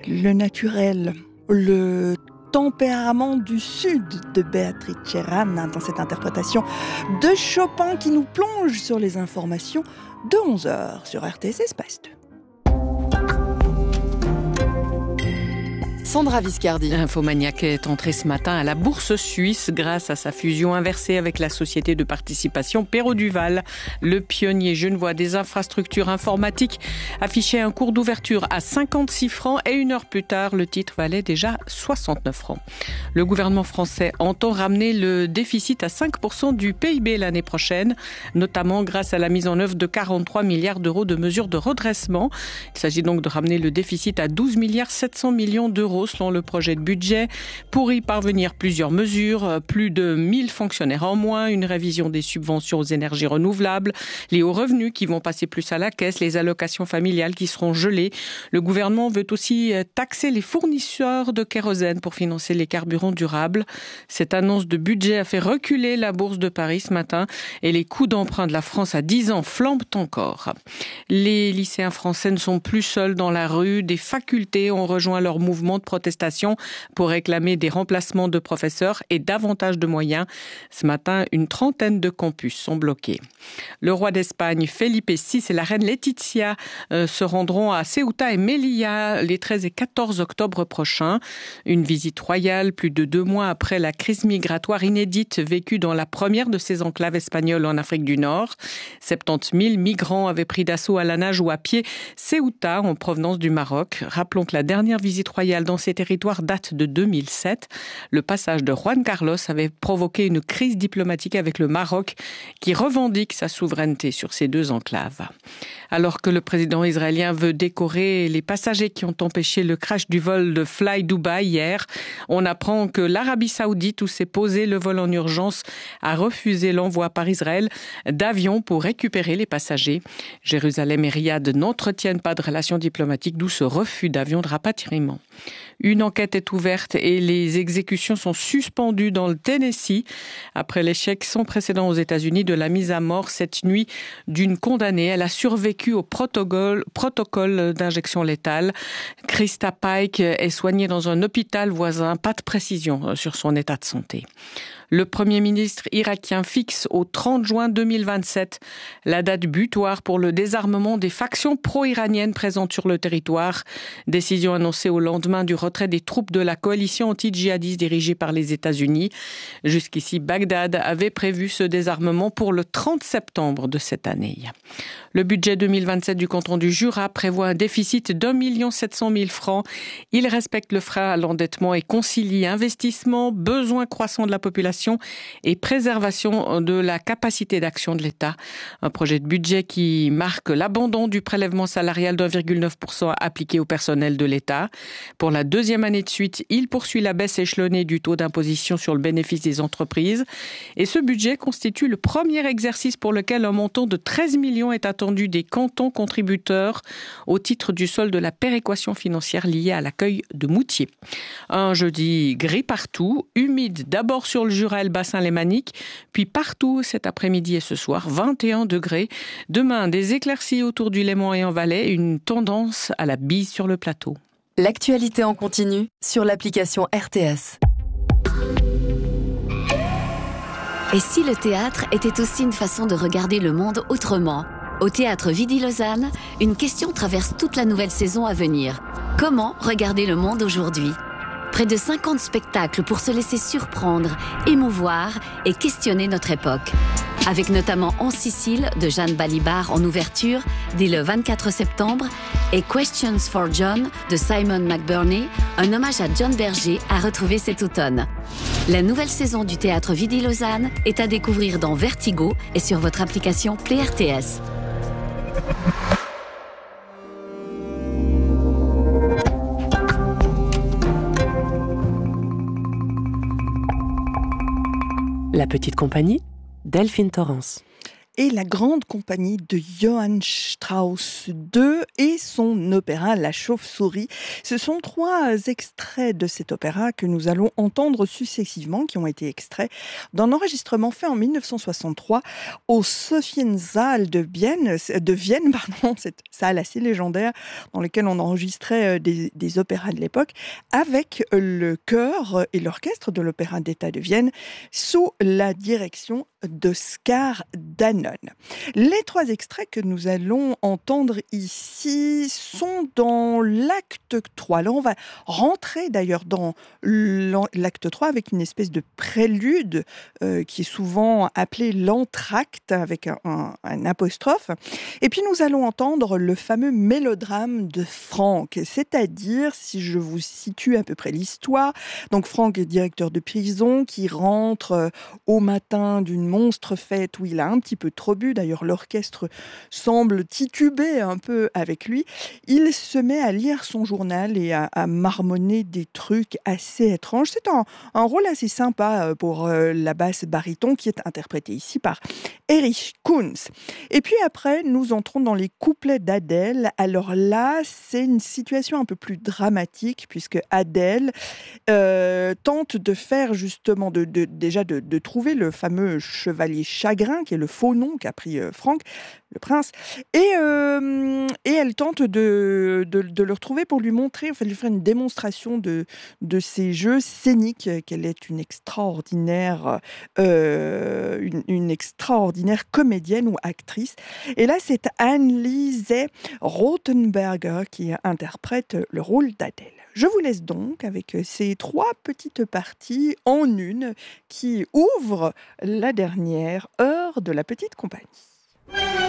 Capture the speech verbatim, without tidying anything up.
le naturel, le tempérament du sud de Beatrice Ran dans cette interprétation de Chopin qui nous plonge sur les informations de onze heures sur R T S Espace deux. Sandra Viscardi. Infomaniac est entré ce matin à la bourse suisse grâce à sa fusion inversée avec la société de participation Perrault Duval. Le pionnier genevois des infrastructures informatiques affichait un cours d'ouverture à cinquante-six francs et une heure plus tard, le titre valait déjà soixante-neuf francs. Le gouvernement français entend ramener le déficit à cinq pour cent du P I B l'année prochaine, notamment grâce à la mise en œuvre de quarante-trois milliards d'euros de mesures de redressement. Il s'agit donc de ramener le déficit à douze milliards sept cents millions d'euros selon le projet de budget. Pour y parvenir, plusieurs mesures, plus de mille fonctionnaires en moins, une révision des subventions aux énergies renouvelables, les hauts revenus qui vont passer plus à la caisse, les allocations familiales qui seront gelées. Le gouvernement veut aussi taxer les fournisseurs de kérosène pour financer les carburants durables. Cette annonce de budget a fait reculer la bourse de Paris ce matin et les coûts d'emprunt de la France à dix ans flambent encore. Les lycéens français ne sont plus seuls dans la rue. Des facultés ont rejoint leur mouvement de protestation pour réclamer des remplacements de professeurs et davantage de moyens. Ce matin, une trentaine de campus sont bloqués. Le roi d'Espagne, Felipe six, et la reine Laetitia euh, se rendront à Ceuta et Melilla les treize et quatorze octobre prochains. Une visite royale plus de deux mois après la crise migratoire inédite vécue dans la première de ces enclaves espagnoles en Afrique du Nord. soixante-dix mille migrants avaient pris d'assaut à la nage ou à pied Ceuta en provenance du Maroc. Rappelons que la dernière visite royale dans ces territoires date de deux mille sept. Le passage de Juan Carlos avait provoqué une crise diplomatique avec le Maroc qui revendique sa souveraineté sur ces deux enclaves. Alors que le président israélien veut décorer les passagers qui ont empêché le crash du vol de Fly Dubai hier, on apprend que l'Arabie Saoudite, où s'est posé le vol en urgence, a refusé l'envoi par Israël d'avions pour récupérer les passagers. Jérusalem et Riyad n'entretiennent pas de relations diplomatiques, d'où ce refus d'avions de rapatriement. Une enquête est ouverte et les exécutions sont suspendues dans le Tennessee après l'échec sans précédent aux États-Unis de la mise à mort cette nuit d'une condamnée. Elle a survécu au protocole, protocole d'injection létale. Krista Pike est soignée dans un hôpital voisin. Pas de précision sur son état de santé. Le Premier ministre irakien fixe au trente juin deux mille vingt-sept la date butoir pour le désarmement des factions pro-iraniennes présentes sur le territoire. Décision annoncée au lendemain du retrait des troupes de la coalition anti-djihadiste dirigée par les États-Unis. Jusqu'ici, Bagdad avait prévu ce désarmement pour le trente septembre de cette année. Le budget deux mille vingt-sept du canton du Jura prévoit un déficit d'un million sept cent mille francs. Il respecte le frein à l'endettement et concilie investissement, besoins croissants de la population et préservation de la capacité d'action de l'État. Un projet de budget qui marque l'abandon du prélèvement salarial d'un virgule neuf pour cent appliqué au personnel de l'État. Pour la deuxième année de suite, il poursuit la baisse échelonnée du taux d'imposition sur le bénéfice des entreprises. Et ce budget constitue le premier exercice pour lequel un montant de treize millions est attendu des cantons contributeurs au titre du solde de la péréquation financière liée à l'accueil de Moutier. Un jeudi gris partout, humide d'abord sur le Jura et le bassin lémanique, puis partout cet après-midi et ce soir, vingt et un degrés. Demain, des éclaircies autour du Léman et en Valais, une tendance à la bise sur le plateau. L'actualité en continu sur l'application R T S. Et si le théâtre était aussi une façon de regarder le monde autrement ? Au Théâtre Vidy-Lausanne, une question traverse toute la nouvelle saison à venir. Comment regarder le monde aujourd'hui ? Près de cinquante spectacles pour se laisser surprendre, émouvoir et questionner notre époque. Avec notamment En Sicile de Jeanne Balibar en ouverture dès le vingt-quatre septembre et Questions for John de Simon McBurney, un hommage à John Berger à retrouver cet automne. La nouvelle saison du Théâtre Vidy-Lausanne est à découvrir dans Vertigo et sur votre application Play R T S. La petite compagnie, Delphine Torrance. et la grande compagnie de Johann Strauss deux et son opéra La Chauve-souris. Ce sont trois extraits de cet opéra que nous allons entendre successivement, qui ont été extraits d'un enregistrement fait en mille neuf cent soixante-trois au Sophiensaal de Vienne, de Vienne, pardon, cette salle assez légendaire dans laquelle on enregistrait des, des opéras de l'époque, avec le chœur et l'orchestre de l'Opéra d'État de Vienne sous la direction d'Oscar Danone. Les trois extraits que nous allons entendre ici sont dans l'acte trois. Là, on va rentrer d'ailleurs dans l'acte trois avec une espèce de prélude euh, qui est souvent appelé l'entracte avec un, un, un apostrophe. Et puis nous allons entendre le fameux mélodrame de Franck, c'est-à-dire, si je vous situe à peu près l'histoire, donc Franck est directeur de prison qui rentre euh, au matin d'une monstre fête où il a un petit peu trop bu. D'ailleurs, l'orchestre semble tituber un peu avec lui. Il se met à lire son journal et à, à marmonner des trucs assez étranges. C'est un, un rôle assez sympa pour euh, la basse baryton qui est interprétée ici par Erich Kunz. Et puis après, nous entrons dans les couplets d'Adèle. Alors là, c'est une situation un peu plus dramatique puisque Adèle euh, tente de faire justement, de, de, déjà de, de trouver le fameux chevalier Chagrin, qui est le faux nom qu'a pris euh, Franck, le prince, et, euh, et elle tente de, de, de le retrouver pour lui montrer, enfin lui faire une démonstration de, de ses jeux scéniques, qu'elle est une extraordinaire, euh, une, une extraordinaire comédienne ou actrice. Et là, c'est Anneliese Rothenberger qui interprète le rôle d'Adèle. Je vous laisse donc avec ces trois petites parties en une qui ouvrent la dernière heure de la petite compagnie.